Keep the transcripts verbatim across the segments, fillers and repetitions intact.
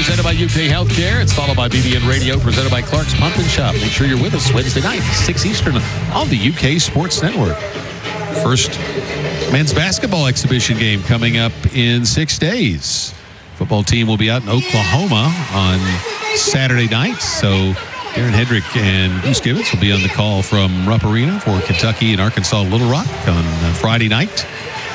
presented by U K Healthcare. It's followed by B B N Radio, presented by Clark's Pump and Shop. Make sure you're with us Wednesday night, six Eastern, on the U K Sports Network. First men's basketball exhibition game coming up in six days. Football team will be out in Oklahoma on Saturday night. So Darren Hedrick and Bruce Gibbons will be on the call from Rupp Arena for Kentucky and Arkansas Little Rock on Friday night.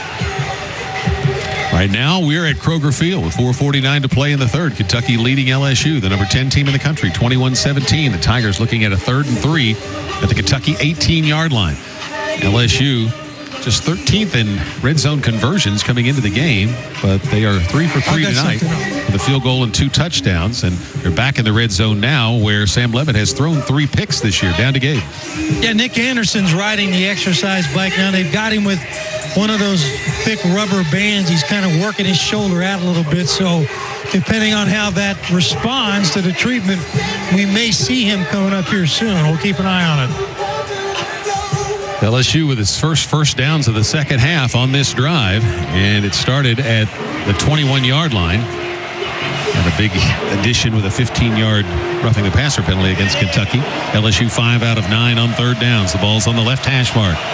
Right now, we're at Kroger Field with four forty-nine to play in the third. Kentucky leading L S U, the number ten team in the country, twenty-one seventeen. The Tigers looking at a third and three at the Kentucky eighteen-yard line. L S U just thirteenth in red zone conversions coming into the game, but they are three for three tonight with a field goal and two touchdowns, and they're back in the red zone now where Sam Levitt has thrown three picks this year. Down to Gabe. Yeah, Nick Anderson's riding the exercise bike now. They've got him with one of those thick rubber bands. He's kind of working his shoulder out a little bit, so depending on how that responds to the treatment, we may see him coming up here soon. We'll keep an eye on it. L S U with its first first downs of the second half on this drive, and it started at the twenty-one-yard line. And a big addition with a fifteen-yard roughing the passer penalty against Kentucky. L S U five out of nine on third downs. The ball's on the left hash mark.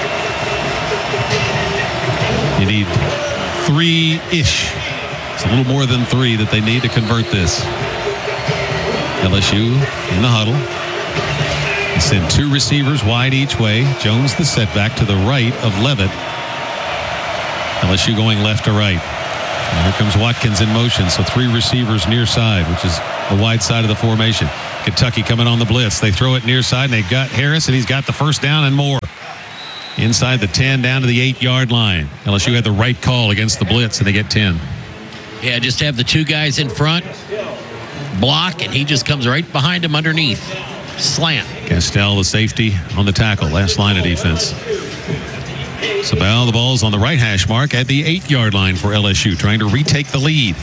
You need three-ish. It's a little more than three that they need to convert this. L S U in the huddle. They send two receivers wide each way. Jones the setback to the right of Levitt. L S U going left to right. And here comes Watkins in motion. So three receivers near side, which is the wide side of the formation. Kentucky coming on the blitz. They throw it near side, and they've got Harris, and he's got the first down and more. Inside the ten, down to the eight-yard line. L S U had the right call against the blitz, and they get ten. Yeah, just have the two guys in front, block, and he just comes right behind him underneath. Slant. Castell, the safety, on the tackle. Last line of defense. Sabal, the ball's on the right hash mark at the eight-yard line for L S U, trying to retake the lead.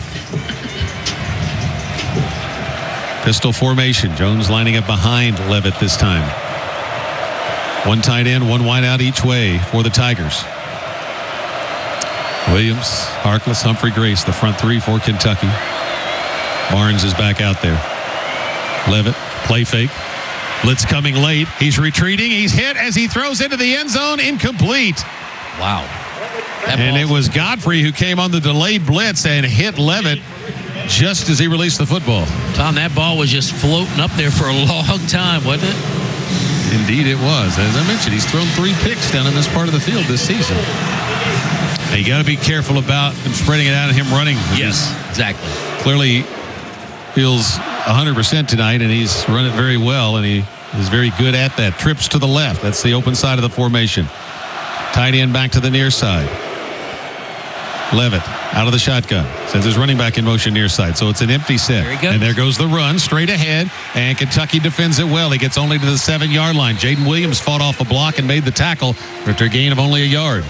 Pistol formation. Jones lining up behind Levitt this time. One tight end, one wide out each way for the Tigers. Williams, Harkless, Humphrey, Grace, the front three for Kentucky. Barnes is back out there. Levitt, play fake. Blitz coming late. He's retreating. He's hit as he throws into the end zone. Incomplete. Wow. That and it was Godfrey who came on the delayed blitz and hit Levitt just as he released the football. Tom, that ball was just floating up there for a long time, wasn't it? Indeed it was. As I mentioned, he's thrown three picks down in this part of the field this season. Now, you got to be careful about him spreading it out and him running. Yes, exactly. Clearly feels one hundred percent tonight, and he's run it very well, and he is very good at that. Trips to the left. That's the open side of the formation. Tight end back to the near side. Levitt out of the shotgun. Sends his running back in motion near side. So it's an empty set. There he goes. And there goes the run straight ahead. And Kentucky defends it well. He gets only to the seven-yard line. Jaden Williams fought off a block and made the tackle after a gain of only a yard.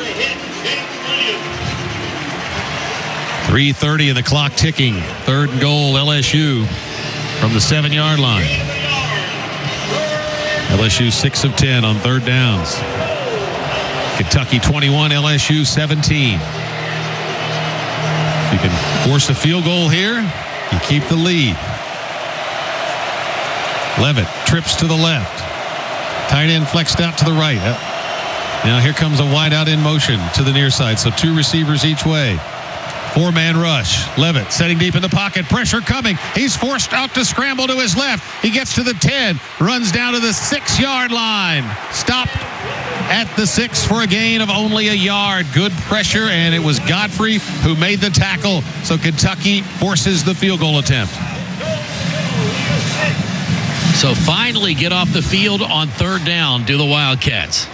three thirty and the clock ticking. Third and goal, L S U from the seven-yard line. L S U six of ten on third downs. Kentucky twenty-one, L S U seventeen. If you can force a field goal here, you keep the lead. Levitt trips to the left. Tight end flexed out to the right. Now here comes a wide out in motion to the near side. So two receivers each way. Four-man rush. Levitt setting deep in the pocket. Pressure coming. He's forced out to scramble to his left. He gets to the ten. Runs down to the six-yard line. Stopped at the six for a gain of only a yard. Good pressure, and it was Godfrey who made the tackle. So Kentucky forces the field goal attempt. So finally get off the field on third down, do the Wildcats.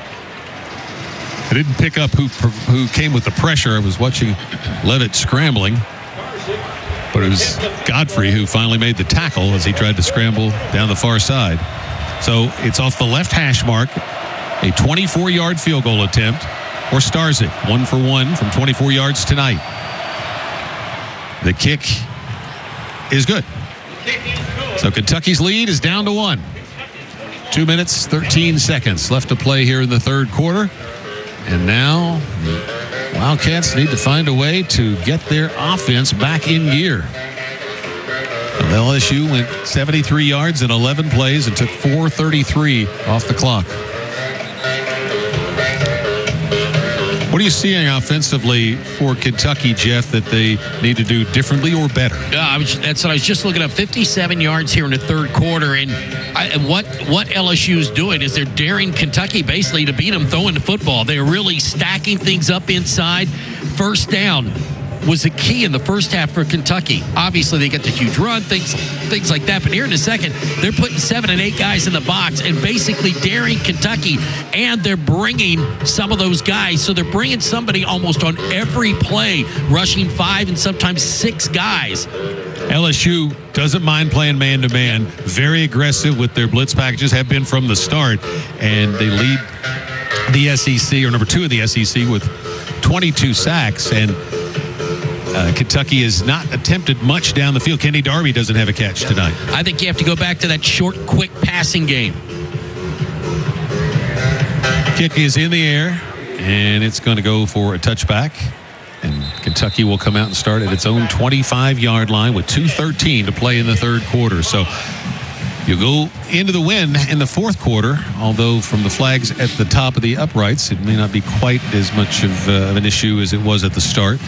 I didn't pick up who who came with the pressure. I was watching Levitt scrambling. But it was Godfrey who finally made the tackle as he tried to scramble down the far side. So it's off the left hash mark. A twenty-four-yard field goal attempt for Starzyk. One for one from twenty-four yards tonight. The kick is good. So Kentucky's lead is down to one. Two minutes, thirteen seconds left to play here in the third quarter. And now the Wildcats need to find a way to get their offense back in gear. L S U went seventy-three yards in eleven plays and took four thirty-three off the clock. What are you seeing offensively for Kentucky, Jeff, that they need to do differently or better? Yeah, I was, that's what I was just looking up. fifty-seven yards here in the third quarter, and I, what what L S U is doing is they're daring Kentucky basically to beat them throwing the football. They're really stacking things up inside. First down was the key in the first half for Kentucky. Obviously, they get the huge run, things things like that. But here in a second, they're putting seven and eight guys in the box and basically daring Kentucky. And they're bringing some of those guys. So they're bringing somebody almost on every play, rushing five and sometimes six guys. L S U doesn't mind playing man-to-man. Very aggressive with their blitz packages, have been from the start. And they lead the S E C, or number two in the S E C, with twenty-two sacks. And Uh, Kentucky has not attempted much down the field. Kenny Darby doesn't have a catch tonight. I think you have to go back to that short, quick passing game. Kick is in the air, and it's going to go for a touchback. And Kentucky will come out and start at its own twenty-five-yard line with two thirteen to play in the third quarter. So you go into the win in the fourth quarter, although from the flags at the top of the uprights, it may not be quite as much of, uh, of an issue as it was at the start.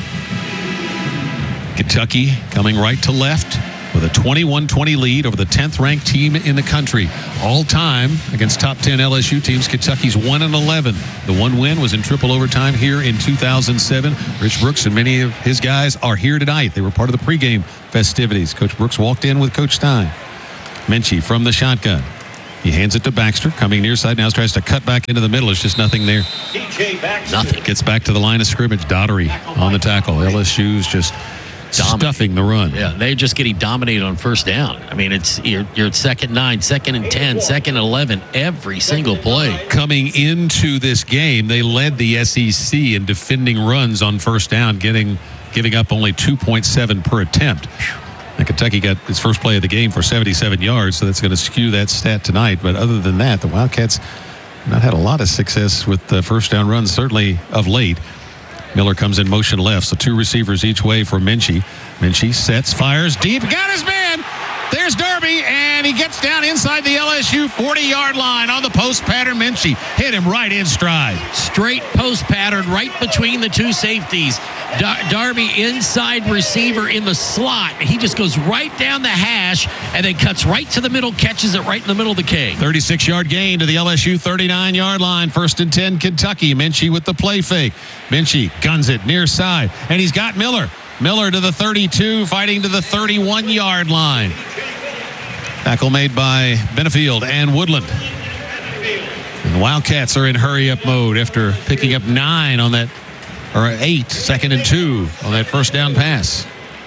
Kentucky coming right to left with a twenty-one twenty lead over the tenth-ranked team in the country. All time against top ten L S U teams, Kentucky's one and eleven. The one win was in triple overtime here in two thousand seven. Rich Brooks and many of his guys are here tonight. They were part of the pregame festivities. Coach Brooks walked in with Coach Stein. Menchie from the shotgun. He hands it to Baxter, coming near side now, tries to cut back into the middle. It's just nothing there. Nothing. Gets back to the line of scrimmage. Daughtery on the tackle. L S U's just Dominate. Stuffing the run. Yeah, they're just getting dominated on first down. I mean, it's you're, you're at second nine, second and ten, second and eleven, every single play. Coming into this game, they led the S E C in defending runs on first down, getting giving up only two point seven per attempt. And Kentucky got its first play of the game for seventy-seven yards, so that's going to skew that stat tonight. But other than that, the Wildcats have not had a lot of success with the first down runs, certainly of late. Miller comes in motion left, so two receivers each way for Menchie. Menchie sets, fires deep, got his man. There's Darby, and he gets down inside the L S U forty-yard line on the post pattern. Menchie hit him right in stride. Straight post pattern right between the two safeties. Dar- Darby inside receiver in the slot. He just goes right down the hash and then cuts right to the middle, catches it right in the middle of the K. thirty-six-yard gain to the L S U thirty-nine-yard line. First and ten, Kentucky. Menchie with the play fake. Menchie guns it near side, and he's got Miller. Miller to the thirty-two, fighting to the thirty-one-yard line. Tackle made by Benefield and Woodland. And the Wildcats are in hurry-up mode after picking up nine on that, or eight, second and two on that first down pass.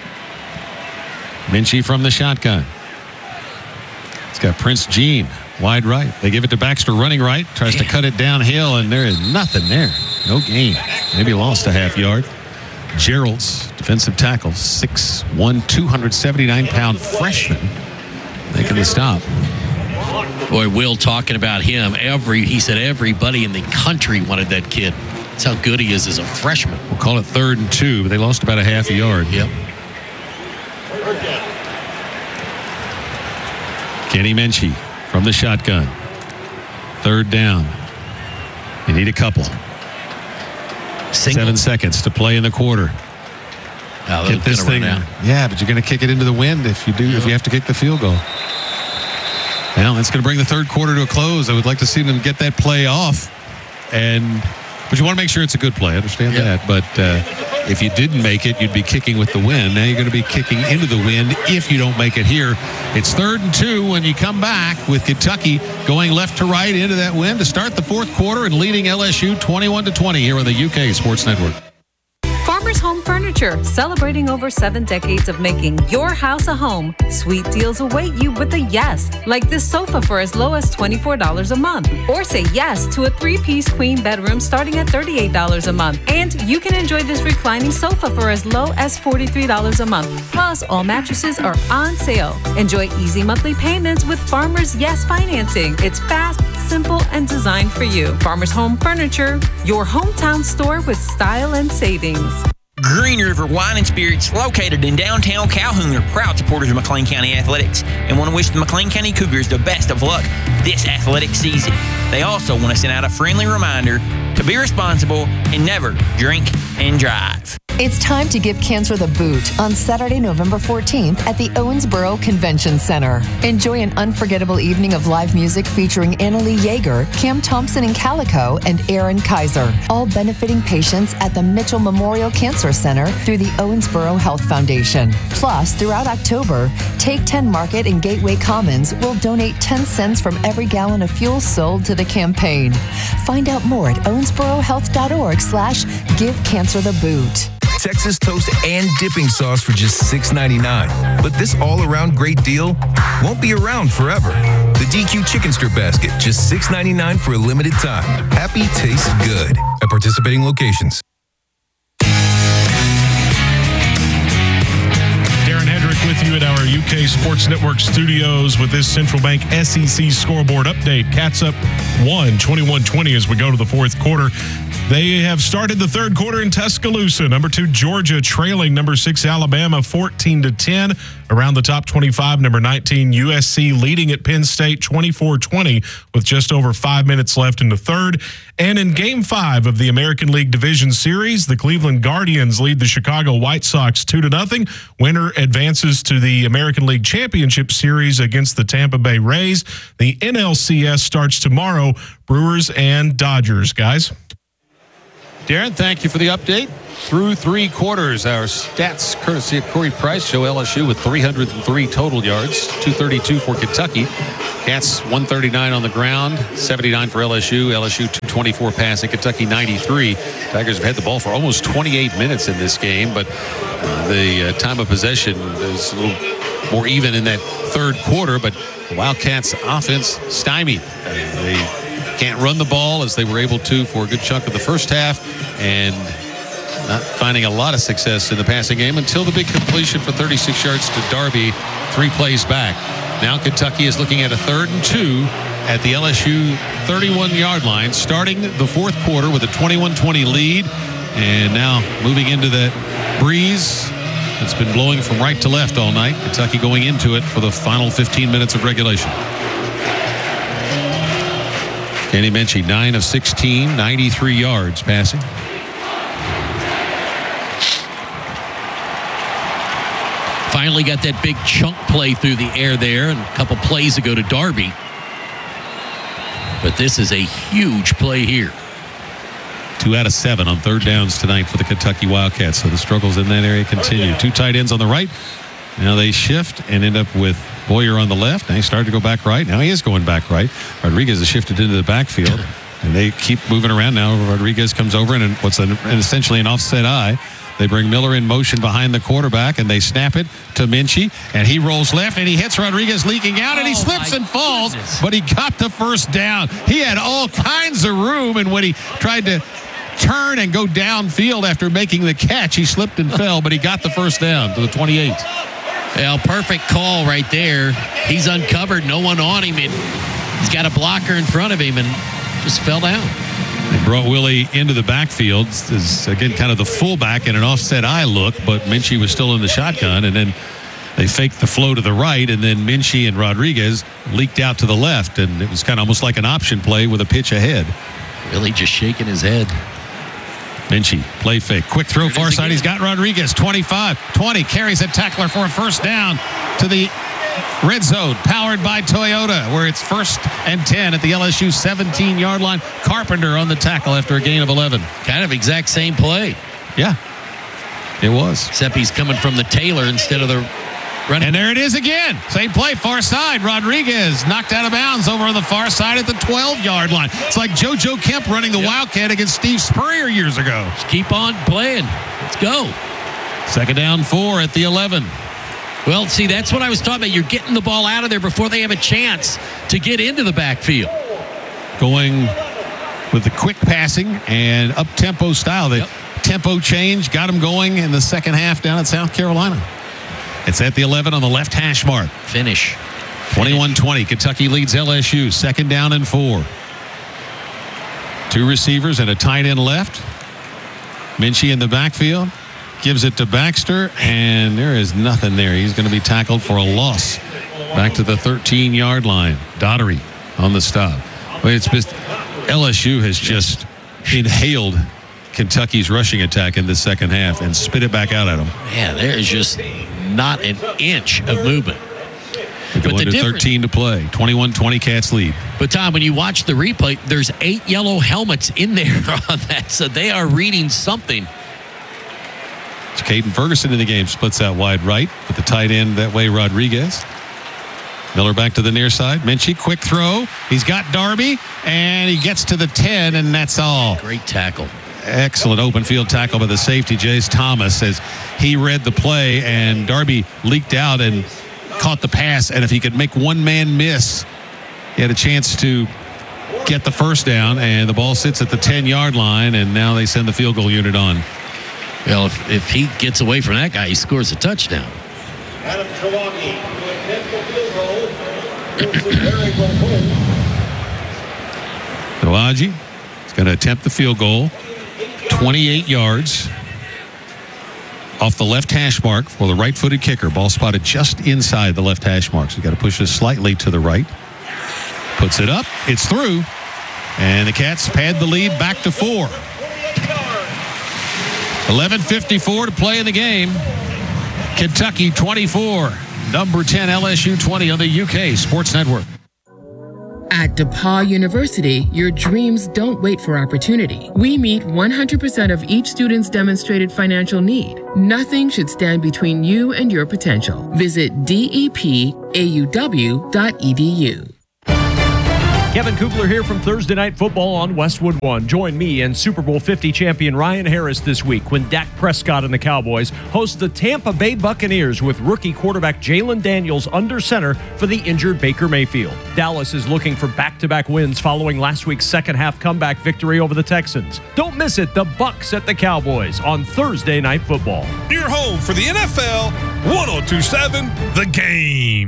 Menchie from the shotgun. It's got Prince Jean wide right. They give it to Baxter running right, tries to cut it downhill, and there is nothing there. No gain. Maybe lost a half yard. Gerald's defensive tackle, six one, two hundred seventy-nine pound freshman, making the stop. Boy, Will talking about him. Every he said everybody in the country wanted that kid. That's how good he is as a freshman. We'll call it third and two, but they lost about a half a yard. Yep. Kenny Menchie from the shotgun. Third down. You need a couple. Single. Seven seconds to play in the quarter. Oh, Get this thing. Yeah, but you're going to kick it into the wind if you do. Yep. If you have to kick the field goal. Well, that's going to bring the third quarter to a close. I would like to see them get that play off, and but you want to make sure it's a good play. I understand yep. that, but uh, if you didn't make it, you'd be kicking with the wind. Now you're going to be kicking into the wind if you don't make it here. It's third and two when you come back with Kentucky going left to right into that wind to start the fourth quarter and leading L S U twenty-one to twenty here on the U K Sports Network. Farmers Home Furniture, celebrating over seven decades of making your house a home. Sweet deals await you with a yes, like this sofa for as low as twenty-four dollars a month. Or say yes to a three-piece queen bedroom starting at thirty-eight dollars a month. And you can enjoy this reclining sofa for as low as forty-three dollars a month. Plus, all mattresses are on sale. Enjoy easy monthly payments with Farmers Yes Financing. It's fast, simple, and designed for you. Farmers Home Furniture, your hometown store with style and savings. Green River Wine and Spirits, located in downtown Calhoun, are proud supporters of McLean County Athletics and want to wish the McLean County Cougars the best of luck this athletic season. They also want to send out a friendly reminder to be responsible and never drink and drive. It's time to give cancer the boot on Saturday, November fourteenth at the Owensboro Convention Center. Enjoy an unforgettable evening of live music featuring Annalie Yeager, Cam Thompson and Calico, and Aaron Kaiser, all benefiting patients at the Mitchell Memorial Cancer Center through the Owensboro Health Foundation. Plus, throughout October, Take ten Market and Gateway Commons will donate ten cents from every gallon of fuel sold to the campaign. Find out more at owensborohealth.org slash give cancer the boot. Texas toast and dipping sauce for just six ninety-nine. But this all-around great deal won't be around forever. The D Q Chicken Strip Basket, just six ninety-nine for a limited time. Happy tastes good at participating locations. Darren Hedrick with you at our U K Sports Network studios with this Central Bank S E C scoreboard update. Cats up one, twenty-one twenty as we go to the fourth quarter. They have started the third quarter in Tuscaloosa. Number two, Georgia trailing number six, Alabama, fourteen to ten. Around the top twenty-five, number nineteen, U S C leading at Penn State, twenty-four twenty, with just over five minutes left in the third. And in game five of the American League Division Series, the Cleveland Guardians lead the Chicago White Sox two to nothing. Winner advances to the American League Championship Series against the Tampa Bay Rays. The N L C S starts tomorrow, Brewers and Dodgers. Guys? Darren, thank you for the update. Through three quarters, our stats, courtesy of Corey Price, show L S U with three hundred three total yards, two thirty-two for Kentucky. Cats one thirty-nine on the ground, seventy-nine for L S U. L S U two twenty-four passing, Kentucky ninety-three. Tigers have had the ball for almost twenty-eight minutes in this game, but uh, the uh, time of possession is a little more even in that third quarter, but the Wildcats offense stymied. Uh, they can't run the ball as they were able to for a good chunk of the first half, and not finding a lot of success in the passing game until the big completion for thirty-six yards to Darby, three plays back. Now Kentucky is looking at a third and two at the L S U thirty-one-yard line, starting the fourth quarter with a twenty-one twenty lead, and now moving into that breeze that's been blowing from right to left all night. Kentucky going into it for the final fifteen minutes of regulation. Kenny Minchey, nine of sixteen, ninety-three yards passing. Finally got that big chunk play through the air there, and a couple plays ago to Darby. But this is a huge play here. Two out of seven on third downs tonight for the Kentucky Wildcats. So the struggles in that area continue. Two tight ends on the right. Now they shift and end up with Boyer on the left. Now he started to go back right. Now he is going back right. Rodriguez has shifted into the backfield, and they keep moving around. Now Rodriguez comes over, and what's an, essentially an offset eye. They bring Miller in motion behind the quarterback, and they snap it to Minchey, and he rolls left, and he hits Rodriguez leaking out, and he Oh, slips my and falls, goodness. but he got the first down. He had all kinds of room, and when he tried to turn and go downfield after making the catch, he slipped and fell, but he got the first down to the twenty-eight. Well, perfect call right there. He's uncovered, no one on him, and he's got a blocker in front of him and just fell down. They brought Willie into the backfield. This is, again, kind of the fullback in an offset eye look, but Minchey was still in the shotgun, and then they faked the flow to the right, and then Minchey and Rodriguez leaked out to the left, and it was kind of almost like an option play with a pitch ahead. Really just shaking his head. Minchey, play fake. Quick throw, far side. again. He's got Rodriguez. twenty-five twenty. Carries a tackler for a first down to the red zone, powered by Toyota, where it's first and ten at the L S U seventeen-yard line. Carpenter on the tackle after a gain of eleven. Kind of exact same play, Yeah, it was. except he's coming from the Taylor instead of the running. And there it is again. Same play, far side. Rodriguez knocked out of bounds over on the far side at the twelve-yard line. It's like JoJo Kemp running the Yep. Wildcat against Steve Spurrier years ago. Just keep on playing. Let's go. Second down, four at the eleven. Well, see, that's what I was talking about. You're getting the ball out of there before they have a chance to get into the backfield. Going with the quick passing and up-tempo style. The Yep. tempo change got them going in the second half down at South Carolina. It's at the eleven on the left hash mark. Finish. twenty-one twenty. Kentucky leads L S U. Second down and four. Two receivers and a tight end left. Minchey in the backfield. gives it to Baxter, and there is nothing there. He's going to be tackled for a loss. Back to the thirteen-yard line. Daugherty on the stop. Well, it's just L S U has just inhaled Kentucky's rushing attack in the second half and spit it back out at them. Man, there is just not an inch of movement. But the thirteen to play. twenty-one twenty Cats lead. But, Tom, when you watch the replay, there's eight yellow helmets in there on that, so they are reading something. It's Caden Ferguson in the game. Splits out wide right with the tight end that way, Rodriguez. Miller back to the near side. Minchie, quick throw. He's got Darby, and he gets to the ten, and that's all. Great tackle. Excellent open field tackle by the safety, Jace Thomas, as he read the play, and Darby leaked out and caught the pass. And if he could make one man miss, he had a chance to get the first down, and the ball sits at the ten-yard line, and now they send the field goal unit on. Well, if, if he gets away from that guy, he scores a touchdown. Adam Chawaki to attempt the field goal. Kawaji is going to attempt the field goal. twenty-eight yards off the left hash mark for the right-footed kicker. Ball spotted just inside the left hash mark. So you got to push this slightly to the right. Puts it up. It's through. And the Cats pad the lead back to four. eleven fifty-four to play in the game. Kentucky twenty-four. Number ten L S U twenty on the U K Sports Network. At DePauw University, your dreams don't wait for opportunity. We meet one hundred percent of each student's demonstrated financial need. Nothing should stand between you and your potential. Visit D E P A U W dot E D U. Kevin Kugler here from Thursday Night Football on Westwood One. Join me and Super Bowl fifty champion Ryan Harris this week when Dak Prescott and the Cowboys host the Tampa Bay Buccaneers with rookie quarterback Jalen Daniels under center for the injured Baker Mayfield. Dallas is looking for back-to-back wins following last week's second-half comeback victory over the Texans. Don't miss it, the Bucs at the Cowboys on Thursday Night Football. Your home for the N F L, one oh two point seven The Game.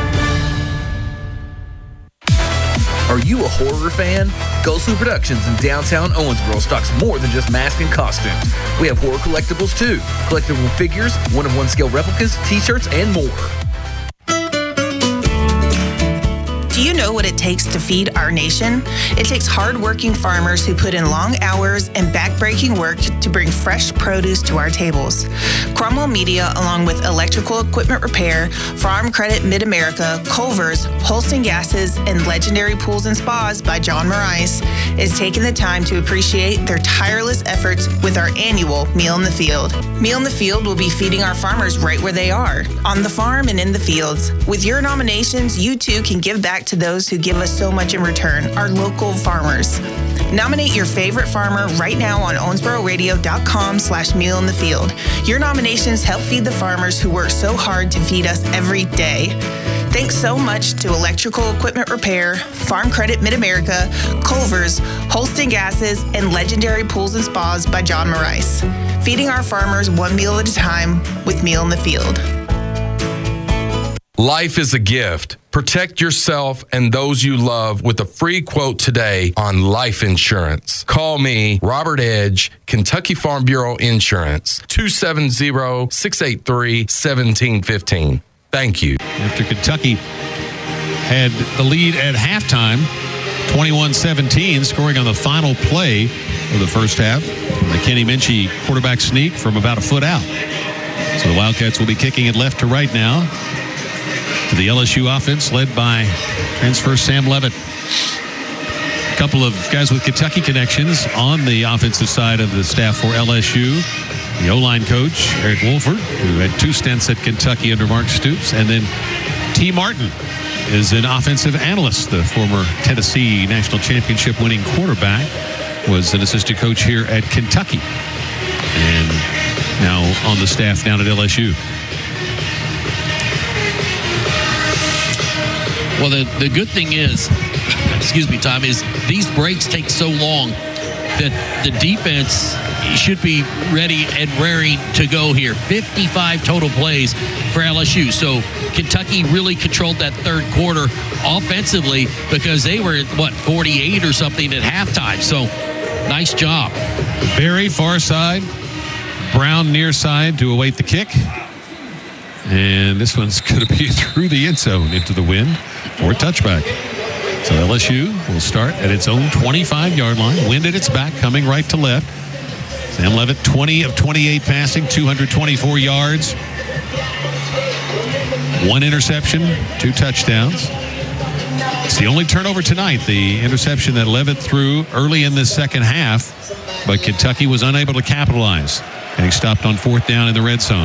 Are you a horror fan? Ghostly Productions in downtown Owensboro stocks more than just masks and costumes. We have horror collectibles too. Collectible figures, one-of-one scale replicas, t-shirts, and more. Do you know what it takes to feed our nation? It takes hard-working farmers who put in long hours and back-breaking work to bring fresh produce to our tables. Cromwell Media, along with Electrical Equipment Repair, Farm Credit Mid-America, Culver's, Holston Gases, and Legendary Pools and Spas by John Morais, is taking the time to appreciate their tireless efforts with our annual Meal in the Field. Meal in the Field will be feeding our farmers right where they are, on the farm and in the fields. With your nominations, you too can give back to those who give us so much in return, our local farmers. Nominate your favorite farmer right now on owensboro radio dot com slash meal in the field. Your nominations help feed the farmers who work so hard to feed us every day. Thanks so much to Electrical Equipment Repair, Farm Credit Mid-America, Culver's, Holston Gases, and Legendary Pools and Spas by John Morais. Feeding our farmers one meal at a time with Meal in the Field. Life is a gift. Protect yourself and those you love with a free quote today on life insurance. Call me, Robert Edge, Kentucky Farm Bureau Insurance, two seven zero, six eight three, one seven one five. Thank you. After Kentucky had the lead at halftime, twenty-one seventeen, scoring on the final play of the first half. The Kenny Minchie quarterback sneak from about a foot out. So the Wildcats will be kicking it left to right now to the L S U offense led by transfer Sam Levitt. A couple of guys with Kentucky connections on the offensive side of the staff for L S U. The O-line coach, Eric Wolford, who had two stints at Kentucky under Mark Stoops. And then T. Martin is an offensive analyst. The former Tennessee national championship winning quarterback was an assistant coach here at Kentucky. And now on the staff down at L S U. Well, the, the good thing is, excuse me, Tom, is these breaks take so long that the defense should be ready and raring to go here. fifty-five total plays for L S U. So Kentucky really controlled that third quarter offensively because they were at, what, forty-eight or something at halftime. So nice job. Barry, far side. Brown near side to await the kick. And this one's going to be through the end zone into the wind for a touchback. So L S U will start at its own twenty-five-yard line. Wind at its back, coming right to left. Sam Levitt, twenty of twenty-eight passing, two hundred twenty-four yards. One interception, two touchdowns. It's the only turnover tonight, the interception that Levitt threw early in the second half, but Kentucky was unable to capitalize. Getting stopped on fourth down in the red zone.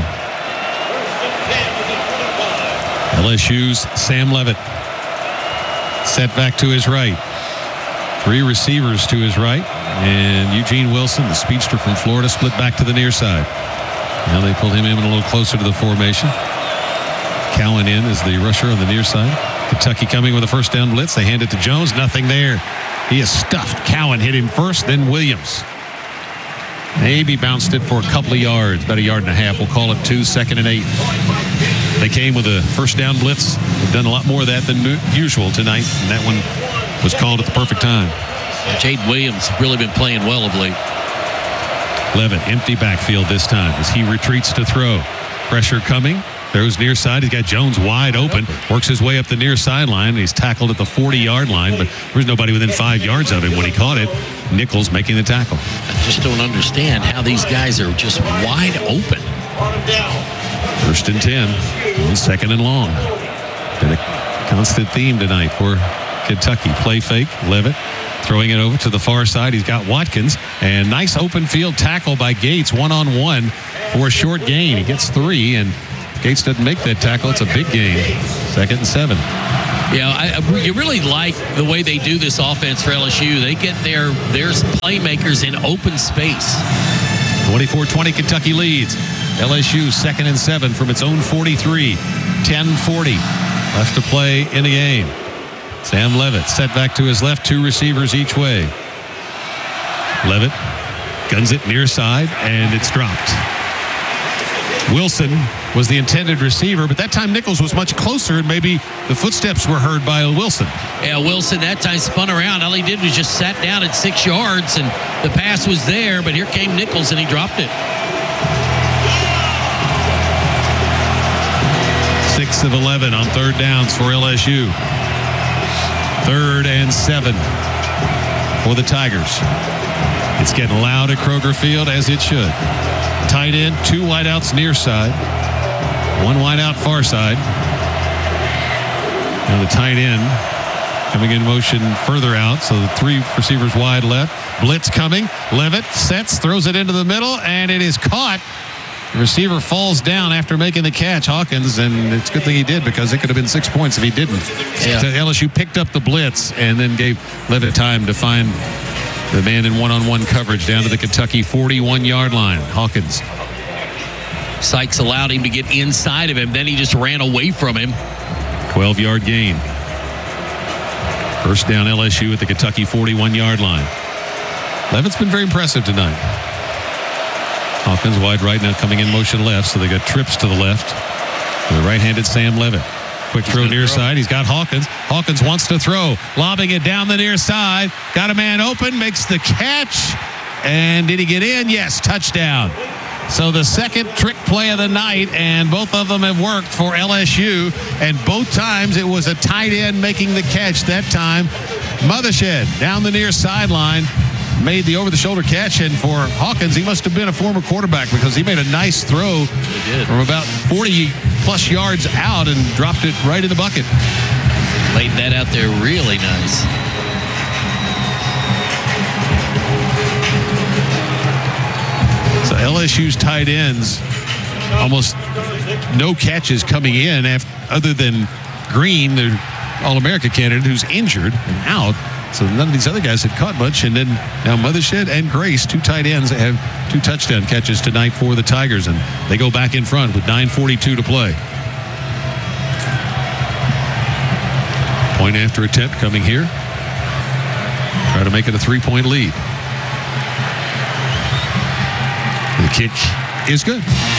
L S U's Sam Levitt set back to his right. Three receivers to his right. And Eugene Wilson, the speedster from Florida, split back to the near side. Now they pulled him in a little closer to the formation. Cowan in as the rusher on the near side. Kentucky coming with a first down blitz. They hand it to Jones. Nothing there. He is stuffed. Cowan hit him first, then Williams. Maybe bounced it for a couple of yards, about a yard and a half. We'll call it two, second and eight. They came with a first down blitz. They've done a lot more of that than usual tonight, and that one was called at the perfect time. Jaden Williams really been playing well of late. Levitt, empty backfield this time as he retreats to throw. Pressure coming. Throws near side. He's got Jones wide open. Works his way up the near sideline. And he's tackled at the forty-yard line, but there's nobody within five yards of him when he caught it. Nichols making the tackle. I just don't understand how these guys are just wide open. First and ten. Second and long. Been a constant theme tonight for Kentucky. Play fake. Levitt throwing it over to the far side. He's got Watkins. And nice open field tackle by Gates. One-on-one for a short gain. He gets three, and Gates doesn't make that tackle. It's a big gain. Second and seven. Yeah, I, you really like the way they do this offense for L S U. They get their, their playmakers in open space. twenty-four twenty Kentucky leads. L S U second and seven from its own forty-three. ten forty left to play in the game. Sam Levitt set back to his left, two receivers each way. Levitt guns it near side, and it's dropped. Wilson was the intended receiver, but that time Nichols was much closer, and maybe the footsteps were heard by Wilson. Yeah, Wilson that time spun around. All he did was just sat down at six yards, and the pass was there, but here came Nichols, and he dropped it. six of eleven on third downs for L S U. Third and seven for the Tigers. It's getting loud at Kroger Field, as it should. Tight end, two wideouts near side, one wideout far side. And the tight end coming in motion further out, so the three receivers wide left. Blitz coming. Levitt sets, throws it into the middle, and it is caught. The receiver falls down after making the catch, Hawkins, and it's a good thing he did because it could have been six points if he didn't. Yeah. So L S U picked up the blitz and then gave Levitt time to find the man in one-on-one coverage down to the Kentucky forty-one-yard line. Hawkins. Sykes allowed him to get inside of him. Then he just ran away from him. twelve-yard gain. First down L S U at the Kentucky forty-one-yard line. Levitt's been very impressive tonight. Hawkins wide right now coming in motion left, so they got trips to the left. The right-handed Sam Levitt. Quick throw near side. He's got Hawkins. Hawkins wants to throw. Lobbing it down the near side. Got a man open. Makes the catch. And did he get in? Yes, touchdown. So the second trick play of the night, and both of them have worked for L S U. And both times it was a tight end making the catch. That time, Mothershed down the near sideline made the over-the-shoulder catch. And for Hawkins, he must have been a former quarterback because he made a nice throw from about forty-plus yards out and dropped it right in the bucket. Laid that out there really nice. So L S U's tight ends, almost no catches coming in after, other than Green, the All-America candidate, who's injured and out. So none of these other guys had caught much. And then now Mothershed and Grace, two tight ends, have two touchdown catches tonight for the Tigers. And they go back in front with nine forty-two to play. Point after attempt coming here. Try to make it a three-point lead. The kick is good.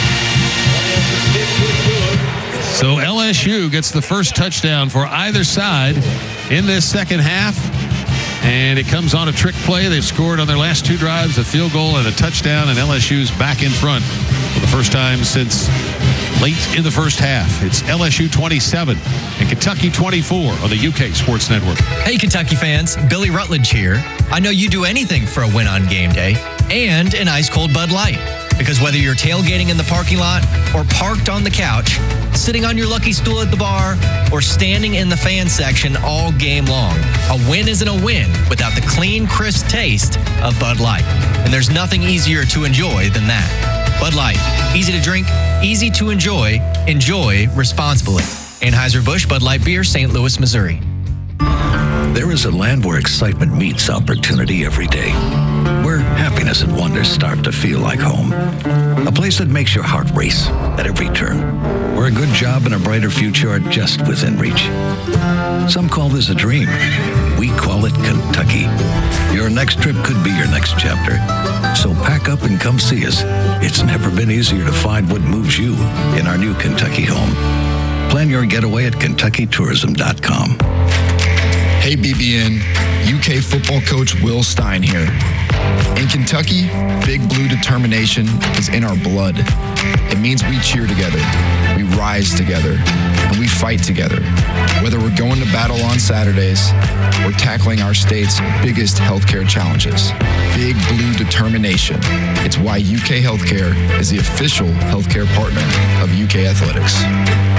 So L S U gets the first touchdown for either side in this second half. And it comes on a trick play. They've scored on their last two drives, a field goal and a touchdown, and L S U's back in front for the first time since late in the first half. It's L S U twenty-seven and Kentucky twenty-four on the U K Sports Network. Hey, Kentucky fans. Billy Rutledge here. I know you do anything for a win on game day and an ice-cold Bud Light. Because whether you're tailgating in the parking lot or parked on the couch, sitting on your lucky stool at the bar, or standing in the fan section all game long, a win isn't a win without the clean, crisp taste of Bud Light. And there's nothing easier to enjoy than that. Bud Light. Easy to drink, easy to enjoy. Enjoy responsibly. Anheuser-Busch Bud Light Beer, Saint Louis, Missouri. There is a land where excitement meets opportunity every day, where happiness and wonder start to feel like home. A place that makes your heart race at every turn, where a good job and a brighter future are just within reach. Some call this a dream. We call it Kentucky. Your next trip could be your next chapter. So pack up and come see us. It's never been easier to find what moves you in our new Kentucky home. Plan your getaway at Kentucky Tourism dot com. Hey B B N, U K football coach Will Stein here. In Kentucky, Big Blue determination is in our blood. It means we cheer together, we rise together, and we fight together. Whether we're going to battle on Saturdays or tackling our state's biggest healthcare challenges. Big Blue determination. It's why U K Healthcare is the official healthcare partner of U K Athletics.